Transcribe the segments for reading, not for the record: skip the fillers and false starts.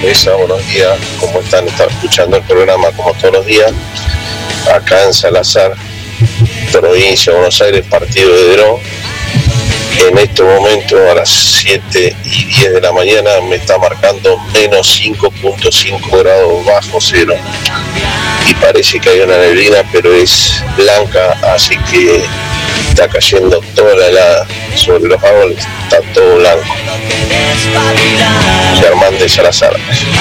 Mesa, buenos días. ¿Cómo están? Están escuchando el programa como todos los días. Acá en Salazar, provincia de Buenos Aires, partido de Dro. En este momento, a las 7:10 de la mañana, me está marcando menos 5.5 grados bajo cero. Y parece que hay una neblina, pero es blanca, así que está cayendo toda la helada sobre los árboles, está todo blanco. Germán de Salazar.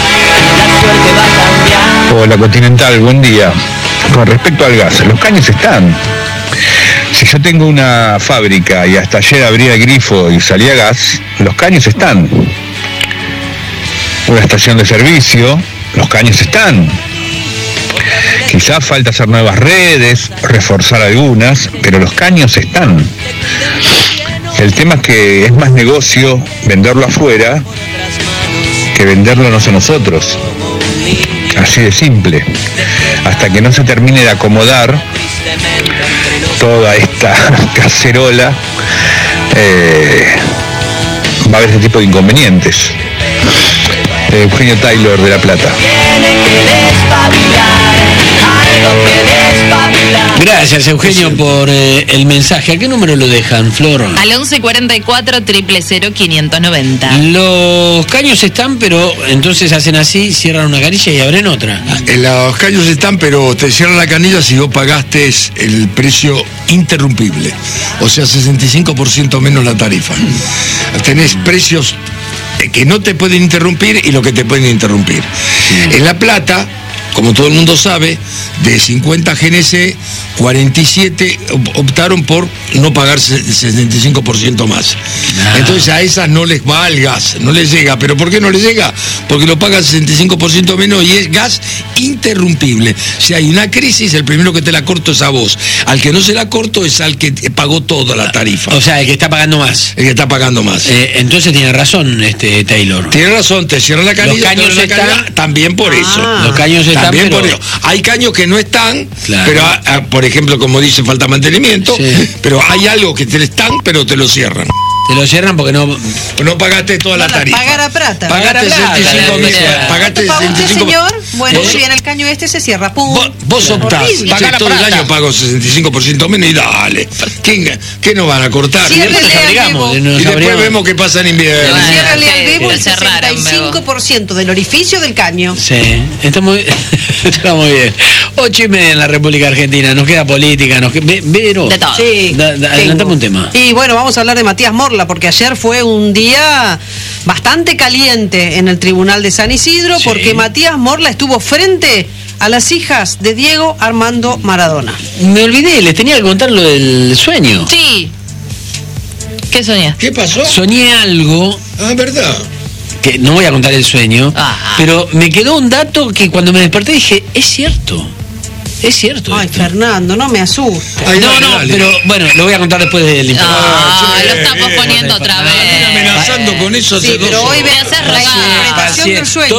Hola Continental, buen día. Con respecto al gas, los caños están. Si yo tengo una fábrica y hasta ayer abría el grifo y salía gas, los caños están. Una estación de servicio, los caños están. Quizás falta hacer nuevas redes, reforzar algunas, pero los caños están. El tema es que es más negocio venderlo afuera que venderlo a nosotros. Así de simple. Hasta que no se termine de acomodar toda esta cacerola, va a haber ese tipo de inconvenientes. Eugenio Taylor de La Plata. Gracias, Eugenio, por el mensaje. ¿A qué número lo dejan, Flor? Al 1144 000 590. Los caños están, pero entonces hacen así, cierran una canilla y abren otra. Los caños están, pero te cierran la canilla si vos pagaste el precio interrumpible. O sea, 65% menos la tarifa. Tenés precios que no te pueden interrumpir y lo que te pueden interrumpir. Sí. En La Plata, como todo el mundo sabe, de 50 GNC, 47 optaron por no pagar 65% más. Entonces a esas no les va el gas, no les llega. ¿Pero por qué no les llega? Porque lo pagan 65% menos y es gas interrumpible. Si hay una crisis, el primero que te la corto es a vos. Al que no se la corto es al que pagó toda la tarifa. O sea, el que está pagando más. El que está pagando más. Entonces tiene razón Taylor. Tiene razón, te cierran la canilla. Los caños están también por eso. Los caños están, también pero... por eso. Hay caños que no están, claro. Pero por ejemplo, como dice, falta mantenimiento, sí. Pero hay algo que te están, pero te lo cierran. Te lo cierran porque no pagaste toda la tarifa. Pagar a plata. Pagaste 65.000. Pagaste 65. Señor, bueno, muy bien, el caño se cierra. Pum. Vos optás. Todo el año pago 65% menos y dale. ¿Qué nos van a cortar? Y después vemos qué pasa en invierno. Ciérrale al vivo el 65% del orificio del caño. Sí, está muy bien. 8:30 en la República Argentina. Nos queda política, Vero. De todo. Sí, adelantame un tema. Y bueno, vamos a hablar de Matías Morla, porque ayer fue un día bastante caliente en el Tribunal de San Isidro, sí. Porque Matías Morla estuvo frente a las hijas de Diego Armando Maradona. Me olvidé, les tenía que contar lo del sueño. Sí. ¿Qué soñé? ¿Qué pasó? Soñé algo. Ah, ¿verdad? Que no voy a contar el sueño, pero me quedó un dato que cuando me desperté dije, es cierto. Es cierto. Ay, esto. Fernando, no me asustes. Dale. Pero bueno, lo voy a contar después del informe. Lo está posponiendo otra vez. Amenazando con eso hace 2 horas. Pero hoy voy a hacer la interpretación del sueño.